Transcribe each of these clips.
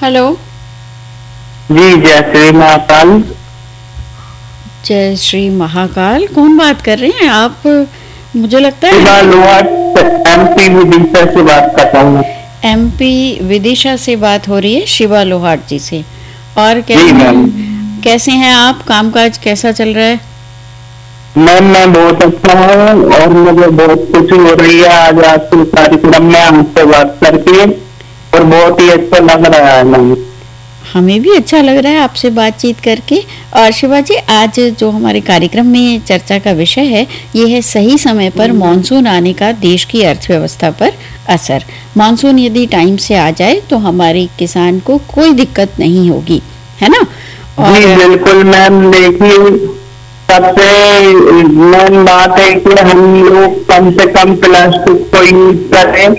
Hello. जी, जय श्री महाकाल। जय श्री महाकाल। कौन बात कर रहे हैं आप? मुझे लगता है शिवा लोहार, एमपी विदिशा से बात कर रहा हूँ। एमपी विदिशा से बात हो रही है शिवा लोहार जी से। और जी मैम। कैसे हैं आप? कामकाज कैसा चल रहा है? मैम मैं बहुत अच्छा हूँ और मुझे बहुत खुशी हो रही है आज आपके कार्यक्रम में आपसे बात करके, और बहुत ही अच्छा लग रहा है मैम। हमें भी अच्छा लग रहा है आपसे बातचीत करके। और शिवा जी, आज जो हमारे कार्यक्रम में चर्चा का विषय है ये है सही समय पर मानसून आने का देश की अर्थव्यवस्था पर असर। मानसून यदि टाइम से आ जाए तो हमारे किसान को कोई दिक्कत नहीं होगी, है ना? और जी बिल्कुल मैम। देखिए, सबसे मेन बात है कि हम लोग कम से कम प्लास्टिक को यूज करें,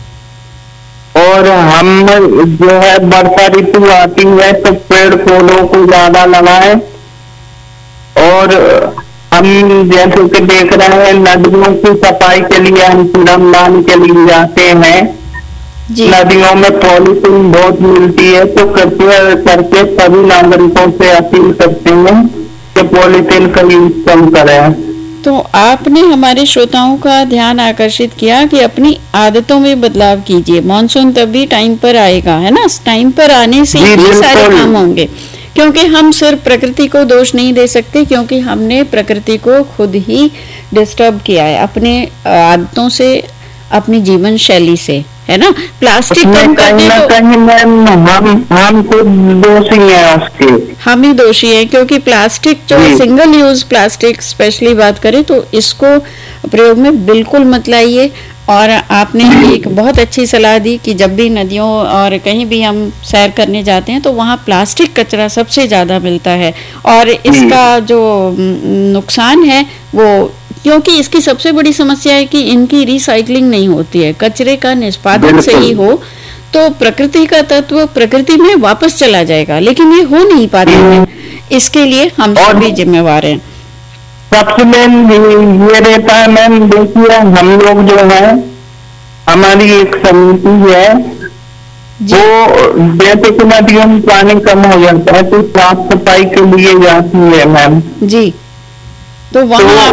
और हम जो है वर्षा ऋतु आती है तो पेड़ पौधों को ज्यादा लगाएं। और हम जैसे कि देख रहे हैं नदियों की सफाई के लिए हम कूड़ादान के लिए जाते हैं। नदियों में पॉलीथीन बहुत मिलती है, तो कृपया करके सभी नागरिकों से अपील करते हैं कि पॉलीथीन का यूज कम करें। तो आपने हमारे श्रोताओं का ध्यान आकर्षित किया कि अपनी आदतों में बदलाव कीजिए। मानसून तभी टाइम पर आएगा, है ना? टाइम पर आने से ही सारे काम होंगे, क्योंकि हम सिर्फ प्रकृति को दोष नहीं दे सकते, क्योंकि हमने प्रकृति को खुद ही डिस्टर्ब किया है अपने आदतों से, अपनी जीवन शैली से, है ना? प्लास्टिक कम करने हम खुद दोषी हैं उसके। हम ही दोषी हैं, क्योंकि प्लास्टिक जो सिंगल यूज प्लास्टिक स्पेशली बात करें तो इसको प्रयोग में बिल्कुल मत लाइए। और आपने एक बहुत अच्छी सलाह दी कि जब भी नदियों और कहीं भी हम सैर करने जाते हैं तो वहाँ प्लास्टिक कचरा सबसे ज़्यादा मिलता है, और इसका जो नुकसान है वो, क्योंकि इसकी सबसे बड़ी समस्या है कि इनकी रिसाइकलिंग नहीं होती है। कचरे का निष्पादन सही हो तो प्रकृति का तत्व प्रकृति में वापस चला जाएगा, लेकिन ये हो नहीं पाता है। इसके लिए हम सभी जिम्मेवार हैं। सबसे मेन ये रहता है मैम, देखिए हम लोग जो है, हमारी एक समिति है, वो जैसे कि नदियों में पानी कम हो जाता है तो साफ सफाई के लिए जाती है मैम जी। तो वहाँ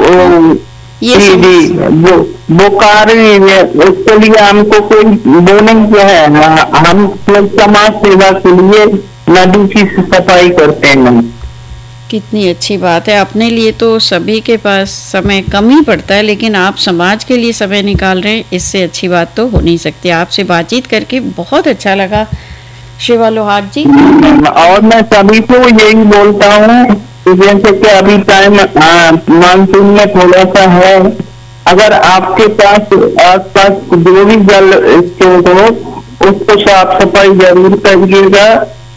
वो कार्य है, उसके लिए हमको कोई वो नहीं है। हम समाज सेवा के लिए नदी की सफाई करते हैं मैम। कितनी अच्छी बात है। अपने लिए तो सभी के पास समय कम ही पड़ता है, लेकिन आप समाज के लिए समय निकाल रहे हैं, इससे अच्छी बात तो हो नहीं सकती। आपसे बातचीत करके बहुत अच्छा लगा शिवा लोहार जी। और मैं सभी को यही बोलता हूँ, जैसे कि अभी टाइम मानसून में थोड़ा सा है, अगर आपके पास आसपास जो भी जल स्रोत हो उसको साफ सफाई जरूर करिएगा,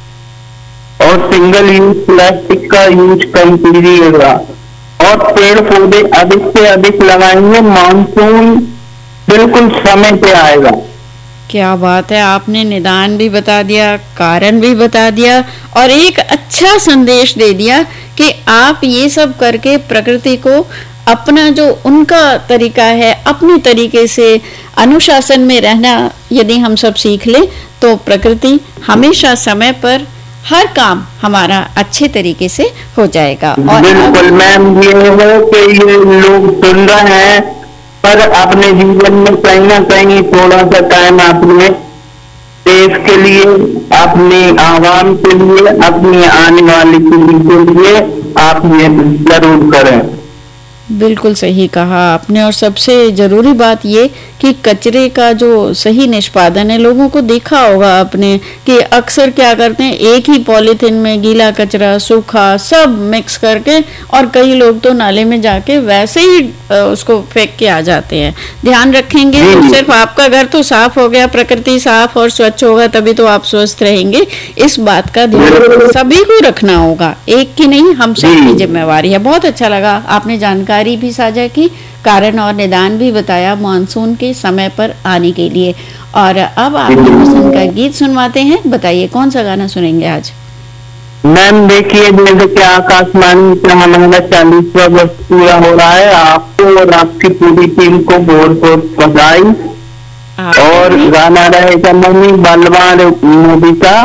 और सिंगल यूज प्लास्टिक का यूज कम कीजिएगा, और पेड़ पौधे अधिक से अधिक लगाएंगे। मानसून बिल्कुल समय पे आएगा। क्या बात है, आपने निदान भी बता दिया, कारण भी बता दिया, और एक अच्छा संदेश दे दिया कि आप ये सब करके प्रकृति को अपना जो उनका तरीका है, अपने तरीके से अनुशासन में रहना यदि हम सब सीख ले तो प्रकृति हमेशा समय पर हर काम हमारा अच्छे तरीके से हो जाएगा। और बिल्कुल मैम, ये है कि ये लोग सुन रहे हैं, पर अपने जीवन में कहीं ना कहीं थोड़ा सा टाइम अपने देश के लिए, अपने आवाम के लिए, अपनी आने वाली पीढ़ी के लिए आप ये जरूर करें। बिल्कुल सही कहा आपने। और सबसे जरूरी बात ये कि कचरे का जो सही निष्पादन है, लोगों को देखा होगा आपने कि अक्सर क्या करते हैं, एक ही पॉलीथीन में गीला कचरा सूखा सब मिक्स करके, और कई लोग तो नाले में जाके वैसे ही उसको फेंक के आ जाते हैं। ध्यान रखेंगे तो सिर्फ आपका घर तो साफ हो गया, प्रकृति साफ और स्वच्छ होगा तभी तो आप स्वस्थ रहेंगे। इस बात का ध्यान सभी को रखना होगा, एक की नहीं, हम सबकी जिम्मेवारी है। बहुत अच्छा लगा, आपने जानकारी भी साझा की, कारण और निदान भी बताया मानसून के समय पर आने के लिए। और अब आपकी पसंद का गीत सुनवाते हैं। बताइए कौन सा गाना सुनेंगे आज? मैम देखिए, जैसे कि आकाशवाणी से हमारा 40वां वर्ष पूरा हो रहा है, आपको और आपकी पूरी टीम को बहुत बहुत बधाई। और गाना रहेगा मम्मी बलवान मूवी का